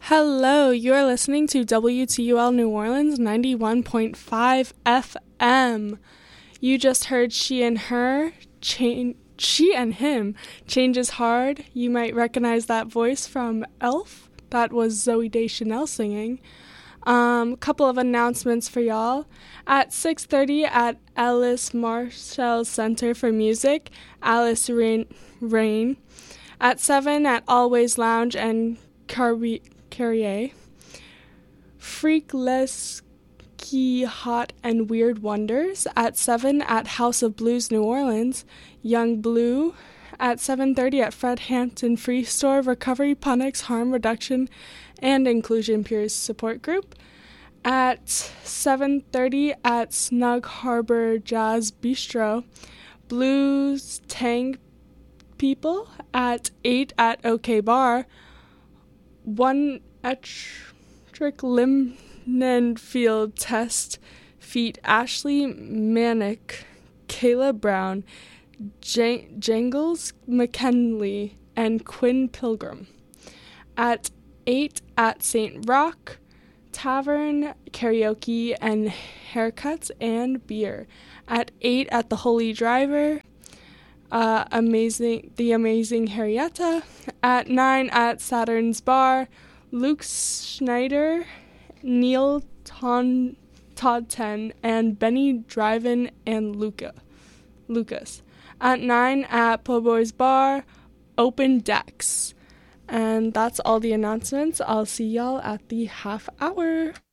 Hello, you're listening to WTUL New Orleans 91.5 FM. You just heard She and Him, Change is Hard. You might recognize that voice from Elf. That was Zooey Deschanel singing. Couple of announcements for y'all. At 6:30 at Alice Marshall Center for Music, Alice Rain. At 7 at Always Lounge and Carrier. Freaklesky Hot and Weird Wonders. At 7 at House of Blues New Orleans, Young Blue. At 7:30 at Fred Hampton Free Store, Recovery Punics Harm Reduction and Inclusion Peers Support Group. At 7:30 at Snug Harbor Jazz Bistro, Blues Tank People. At 8 at OK Bar, One Electric Limnon Field Test feat Ashley Manick, Kayla Brown, Jangles McKinley, and Quinn Pilgrim. At 8 at St. Roch Tavern, karaoke and haircuts and beer. At 8 at the Holy Driver, the amazing Harrietta. At 9 at Saturn's Bar, Luke Schneider, Neil Todd 10, and Benny Driven and Lucas. At 9 at Po' Boys Bar, Open Decks. And that's all the announcements. I'll see y'all at the half hour.